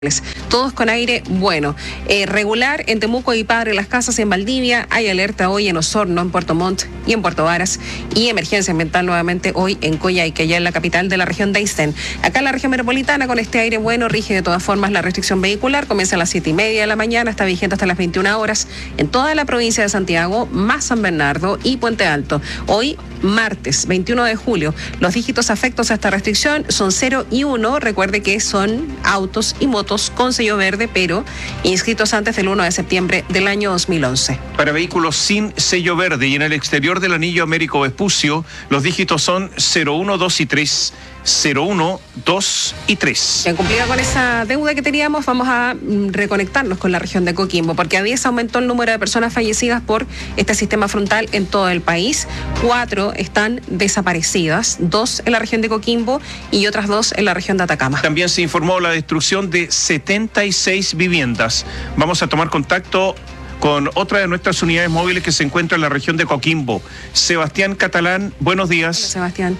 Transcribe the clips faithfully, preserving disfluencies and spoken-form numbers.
Todos con aire bueno. Eh, regular en Temuco y Padre Las Casas, en Valdivia. Hay alerta hoy en Osorno, en Puerto Montt y en Puerto Varas. Y emergencia ambiental nuevamente hoy en Coyhaique, ya en la capital de la región de Aysén. Acá en la región metropolitana, con este aire bueno, rige de todas formas la restricción vehicular. Comienza a las siete y media de la mañana, está vigente hasta las veintiuna horas en toda la provincia de Santiago, más San Bernardo y Puente Alto. Hoy, martes veintiuno de julio, los dígitos afectos a esta restricción son cero y uno. Recuerde que son autos y motos con sello verde, pero inscritos antes del uno de septiembre del año dos mil once. Para vehículos sin sello verde y en el exterior del anillo Américo Vespucio, los dígitos son cero uno, dos y tres. cero uno, dos y tres. En cumplida con esa deuda que teníamos, vamos a reconectarnos con la región de Coquimbo, porque a diez aumentó el número de personas fallecidas por este sistema frontal en todo el país. Cuatro están desaparecidas, dos en la región de Coquimbo y otras dos en la región de Atacama. También se informó la destrucción de setenta y seis viviendas. Vamos a tomar contacto con otra de nuestras unidades móviles que se encuentra en la región de Coquimbo. Sebastián Catalán, buenos días. Hola, Sebastián.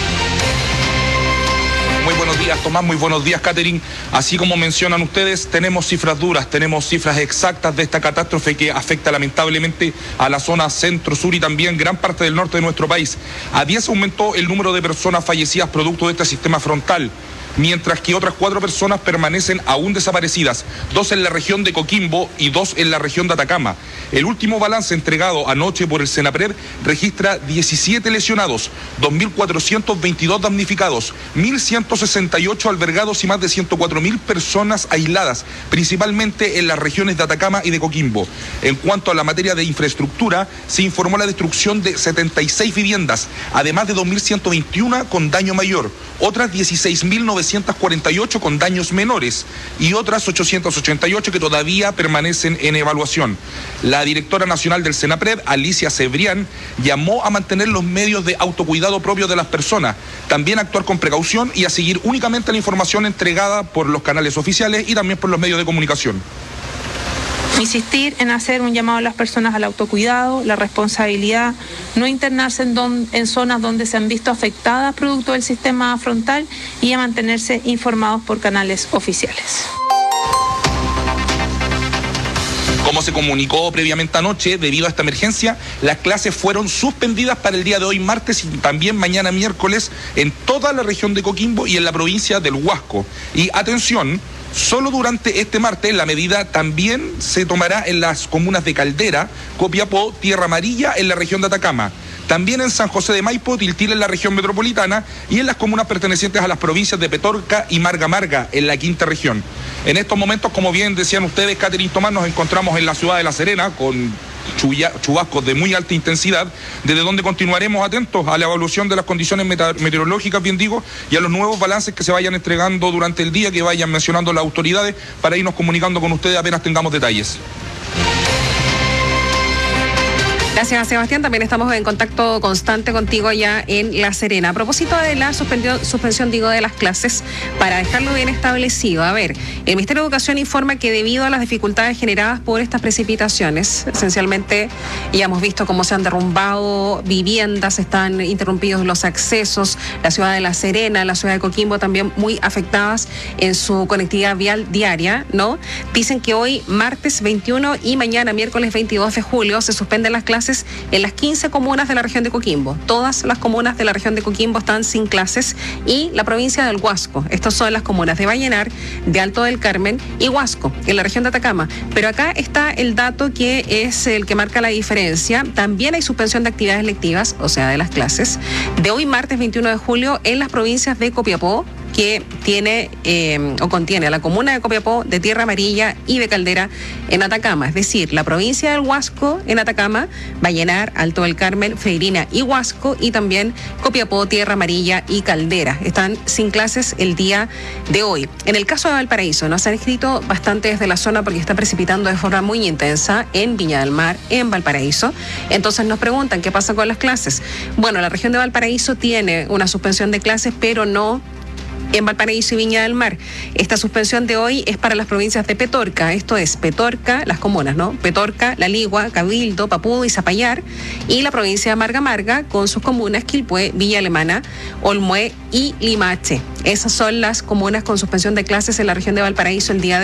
Muy buenos días, Tomás, muy buenos días, Catherine. Así como mencionan ustedes, tenemos cifras duras, tenemos cifras exactas de esta catástrofe que afecta lamentablemente a la zona centro, sur y también gran parte del norte de nuestro país. A diez aumentó el número de personas fallecidas producto de este sistema frontal, mientras que otras cuatro personas permanecen aún desaparecidas, dos en la región de Coquimbo y dos en la región de Atacama. El último balance entregado anoche por el Senapred registra diecisiete lesionados, dos mil cuatrocientos veintidós damnificados, mil ciento sesenta y ocho albergados y más de ciento cuatro mil personas aisladas, principalmente en las regiones de Atacama y de Coquimbo. En cuanto a la materia de infraestructura, se informó la destrucción de setenta y seis viviendas, además de dos mil ciento veintiuno con daño mayor, otras dieciséis mil novecientos cuarenta y ocho con daños menores y otras ochocientos ochenta y ocho que todavía permanecen en evaluación. La directora nacional del Senapred, Alicia Cebrián, llamó a mantener los medios de autocuidado propios de las personas, también a actuar con precaución y a seguir únicamente la información entregada por los canales oficiales y también por los medios de comunicación. Insistir en hacer un llamado a las personas al autocuidado, la responsabilidad, no internarse en, don, en zonas donde se han visto afectadas producto del sistema frontal y a mantenerse informados por canales oficiales. Como se comunicó previamente anoche, debido a esta emergencia, las clases fueron suspendidas para el día de hoy, martes, y también mañana, miércoles, en toda la región de Coquimbo y en la provincia del Huasco. Y atención, solo durante este martes la medida también se tomará en las comunas de Caldera, Copiapó, Tierra Amarilla, en la región de Atacama. También en San José de Maipo, Tiltil en la región metropolitana y en las comunas pertenecientes a las provincias de Petorca y Marga Marga en la quinta región. En estos momentos, como bien decían ustedes, Catherine, Tomás, nos encontramos en la ciudad de La Serena con chubascos de muy alta intensidad, desde donde continuaremos atentos a la evaluación de las condiciones meteorológicas, bien digo, y a los nuevos balances que se vayan entregando durante el día, que vayan mencionando las autoridades, para irnos comunicando con ustedes apenas tengamos detalles. Gracias, Sebastián. También estamos en contacto constante contigo allá en La Serena. A propósito de la suspensión, suspensión digo, de las clases, para dejarlo bien establecido, a ver, el Ministerio de Educación informa que debido a las dificultades generadas por estas precipitaciones, esencialmente ya hemos visto cómo se han derrumbado viviendas, están interrumpidos los accesos, la ciudad de La Serena, la ciudad de Coquimbo también muy afectadas en su conectividad vial diaria, ¿no? Dicen que hoy, martes veintiuno y mañana, miércoles veintidós de julio, se suspenden las clases en las quince comunas de la región de Coquimbo. Todas las comunas de la región de Coquimbo están sin clases y la provincia del Huasco. Estas son las comunas de Vallenar, de Alto del Carmen y Huasco, en la región de Atacama. Pero acá está el dato que es el que marca la diferencia. También hay suspensión de actividades lectivas, o sea, de las clases, de hoy martes veintiuno de julio en las provincias de Copiapó, que tiene eh, o contiene a la comuna de Copiapó, de Tierra Amarilla y de Caldera en Atacama. Es decir, la provincia del Huasco en Atacama, Vallenar, Alto del Carmen, Freirina y Huasco, y también Copiapó, Tierra Amarilla y Caldera. Están sin clases el día de hoy. En el caso de Valparaíso, nos han escrito bastante desde la zona porque está precipitando de forma muy intensa en Viña del Mar, en Valparaíso. Entonces nos preguntan qué pasa con las clases. Bueno, la región de Valparaíso tiene una suspensión de clases, pero no en Valparaíso y Viña del Mar. Esta suspensión de hoy es para las provincias de Petorca, esto es Petorca, las comunas, ¿no? Petorca, La Ligua, Cabildo, Papudo y Zapallar, y la provincia de Marga Marga con sus comunas Quilpué, Villa Alemana, Olmué y Limache. Esas son las comunas con suspensión de clases en la región de Valparaíso el día de